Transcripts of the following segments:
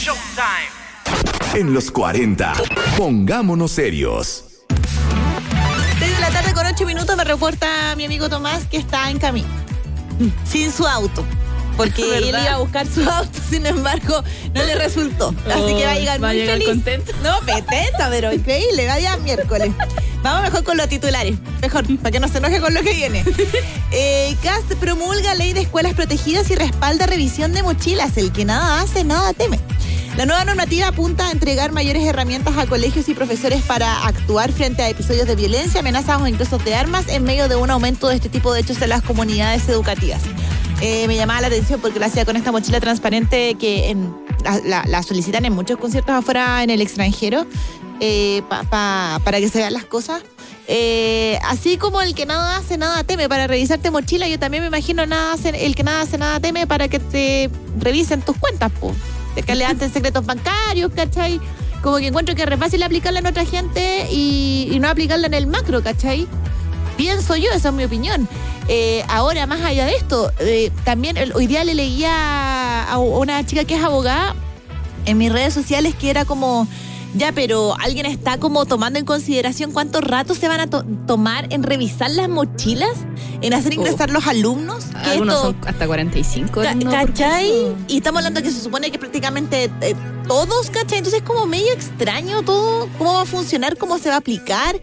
En los 40, pongámonos serios. 6 de la tarde con 8 minutos me reporta mi amigo Tomás que está en camino, sin su auto. Porque él iba a buscar su auto, sin embargo, no le resultó. Así que va a llegar muy feliz. Contento. No, petenta, pero increíble. Vaya miércoles. Vamos mejor con los titulares. Mejor, para que no se enoje con lo que viene. Cast promulga ley de escuelas protegidas y respalda revisión de mochilas. El que nada hace, nada teme. La nueva normativa apunta a entregar mayores herramientas a colegios y profesores para actuar frente a episodios de violencia, amenazas o ingresos de armas en medio de un aumento de este tipo de hechos en las comunidades educativas. Me llamaba la atención porque lo hacía con esta mochila transparente que la solicitan en muchos conciertos afuera en el extranjero para que se vean las cosas. Así como el que nada hace, nada teme para revisarte mochila, yo también me imagino el que nada hace, nada teme para que te revisen tus cuentas, po. De que levanten secretos bancarios, ¿cachai? Como que encuentro que es re fácil aplicarla en otra gente y no aplicarla en el macro, ¿cachai? Pienso yo, esa es mi opinión. Ahora, más allá de esto, también hoy día le leía a una chica que es abogada en mis redes sociales que era como, ya, pero alguien está como tomando en consideración cuánto rato se van a tomar en revisar las mochilas, en hacer ingresar los alumnos. Algunos son hasta 45. ¿Cachai? Y estamos hablando que se supone que prácticamente todos, ¿cachai? Entonces es como medio extraño todo, cómo va a funcionar, cómo se va a aplicar.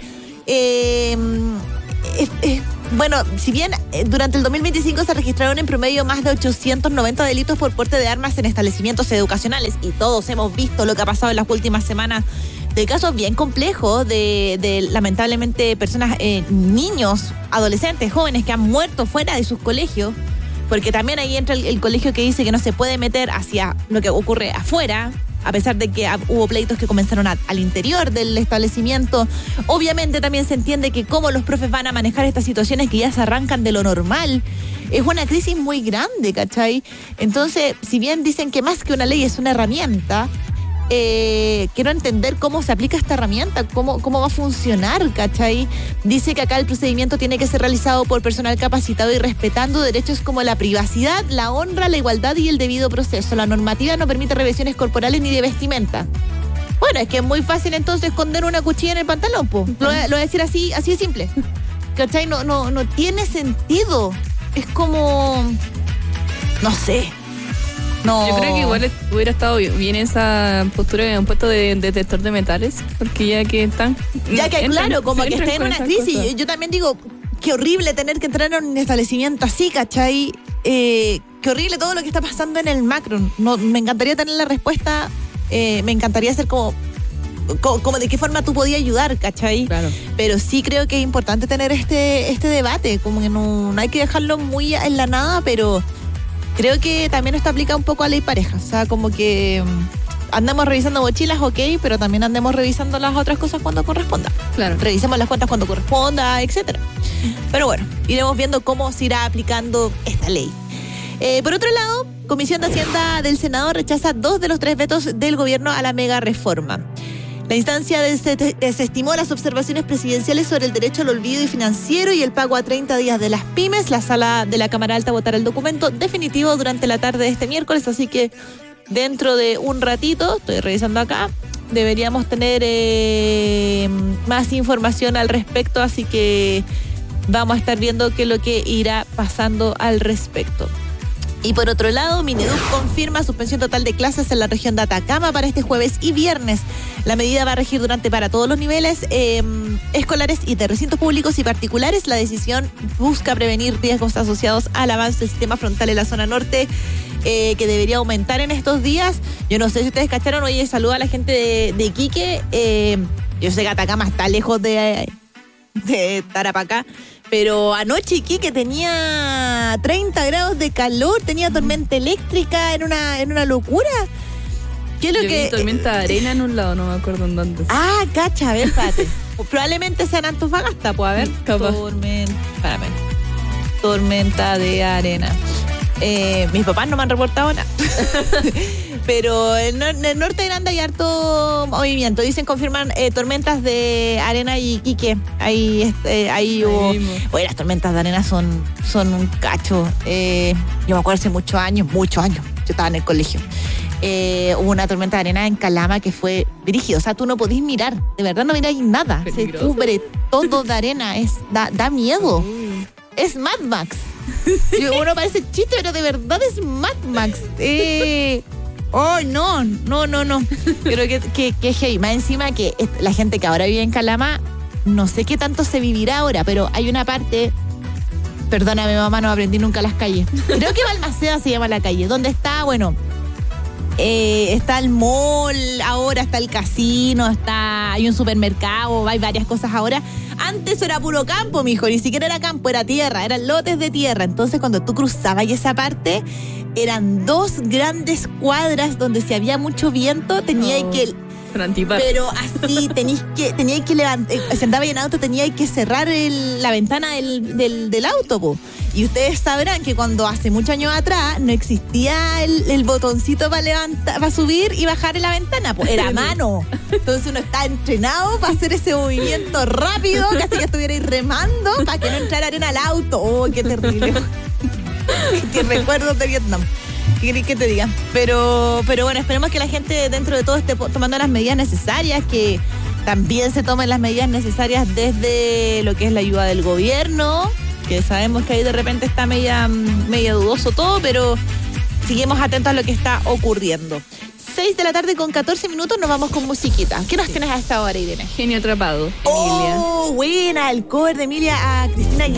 Bueno, si bien durante el 2025 se registraron en promedio más de 890 delitos por porte de armas en establecimientos educacionales, y todos hemos visto lo que ha pasado en las últimas semanas, de casos bien complejos de lamentablemente personas, niños, adolescentes, jóvenes que han muerto fuera de sus colegios, porque también ahí entra el colegio que dice que no se puede meter hacia lo que ocurre afuera, a pesar de que hubo pleitos que comenzaron al interior del establecimiento. Obviamente también se entiende que cómo los profes van a manejar estas situaciones que ya se arrancan de lo normal. Es una crisis muy grande, ¿cachai? Entonces, si bien dicen que más que una ley es una herramienta, quiero entender cómo se aplica esta herramienta, cómo va a funcionar, ¿cachai? Dice que acá el procedimiento tiene que ser realizado por personal capacitado y respetando derechos como la privacidad, la honra, la igualdad y el debido proceso. La normativa no permite revisiones corporales ni de vestimenta. Bueno, es que es muy fácil entonces esconder una cuchilla en el pantalón, po. Lo voy a decir así de simple. ¿Cachai? No tiene sentido. Es como, no sé. No. Yo creo que igual hubiera estado bien esa postura de un puesto de detector de metales, porque ya que están... Ya que claro, como que está en una crisis. Yo también digo, qué horrible tener que entrar en un establecimiento así, ¿cachai? Qué horrible todo lo que está pasando en el macro. No, me encantaría tener la respuesta, me encantaría hacer como de qué forma tú podías ayudar, ¿cachai? Claro. Pero sí creo que es importante tener este debate, como que no hay que dejarlo muy en la nada, pero... Creo que también esto aplica un poco a ley pareja, o sea, como que andamos revisando mochilas, ok, pero también andemos revisando las otras cosas cuando corresponda. Claro. Revisemos las cuentas cuando corresponda, etcétera. Pero bueno, iremos viendo cómo se irá aplicando esta ley. Por otro lado, Comisión de Hacienda del Senado rechaza 2 de los 3 vetos del gobierno a la mega reforma. La instancia desestimó las observaciones presidenciales sobre el derecho al olvido y financiero y el pago a 30 días de las pymes. La sala de la Cámara Alta votará el documento definitivo durante la tarde de este miércoles, así que dentro de un ratito, estoy revisando acá, deberíamos tener más información al respecto, así que vamos a estar viendo qué es lo que irá pasando al respecto. Y por otro lado, Mineduc confirma suspensión total de clases en la región de Atacama para este jueves y viernes. La medida va a regir para todos los niveles escolares y de recintos públicos y particulares. La decisión busca prevenir riesgos asociados al avance del sistema frontal en la zona norte, que debería aumentar en estos días. Yo no sé si ustedes cacharon, oye, saluda a la gente de Iquique. Yo sé que Atacama está lejos de Tarapacá, pero anoche Iquique tenía 30 grados de calor, tenía tormenta eléctrica, en una locura. ¿Qué es lo que? Vi tormenta de arena en un lado, no me acuerdo en dónde. Ah, cacha, a ver, espérate. Probablemente sea en Antofagasta, pues a ver. Tormenta de arena. Mis papás no me han reportado nada. Pero en el norte de Grande hay harto movimiento. Dicen, confirman tormentas de arena y Iquique. Ahí hubo... Oye, las tormentas de arena son un cacho. Yo me acuerdo hace muchos años. Yo estaba en el colegio. Hubo una tormenta de arena en Calama que fue brígido. O sea, tú no podís mirar. De verdad no miráis nada. Peligroso. Se cubre todo de arena. Da miedo. Es Mad Max. Uno parece chiste, pero de verdad es Mad Max. Oh, no. Pero que hey, más encima que la gente que ahora vive en Calama, no sé qué tanto se vivirá ahora, pero hay una parte, perdóname mamá, no aprendí nunca las calles. Creo que Balmaceda se llama la calle, donde está, bueno, está el mall ahora, está el casino, hay un supermercado, hay varias cosas ahora. Antes era puro campo, mijo, ni siquiera era campo, era tierra, eran lotes de tierra. Entonces cuando tú cruzabas esa parte, eran 2 grandes cuadras donde si había mucho viento teníais que... Pero así, teníais que levantar, si andaba en auto, teníais que cerrar la ventana del auto, po. Y ustedes sabrán que cuando hace muchos años atrás no existía el botoncito para levantar, para subir y bajar en la ventana, po. Era a mano. Entonces uno está entrenado para hacer ese movimiento rápido, casi que estuvierais remando para que no entrara arena al auto. Oh, qué terrible. Qué recuerdos de Vietnam. ¿Qué querés que te diga? Pero bueno, esperemos que la gente dentro de todo esté tomando las medidas necesarias, que también se tomen las medidas necesarias desde lo que es la ayuda del gobierno, que sabemos que ahí de repente está media dudoso todo, pero seguimos atentos a lo que está ocurriendo. 6:14 p.m, nos vamos con musiquita. ¿Qué nos tienes a esta hora, Irene? Genio atrapado, Emilia. Oh, buena, el cover de Emilia a Cristina Aguilera.